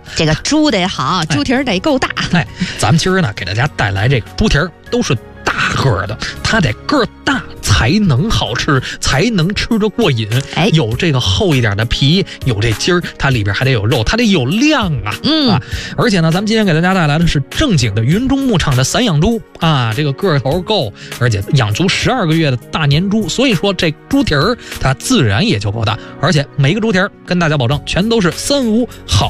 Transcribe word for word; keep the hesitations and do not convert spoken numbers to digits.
这个猪得好，猪蹄儿得够大。 哎，咱们今儿呢给大家带来这个猪蹄儿都是大个的，它得个儿大才能好吃，才能吃得过瘾。 哎， 有这个厚一点的皮，有这筋儿，它里边还得有肉，它得有量啊。 嗯啊，而且呢，咱们今天给大家带来的是正经的云中牧场的散养猪啊，这个个头够，而且养足十二个月的大年猪，所以说这猪蹄儿它自然也就够大，而且每一个猪蹄儿跟大家保证全都是三无好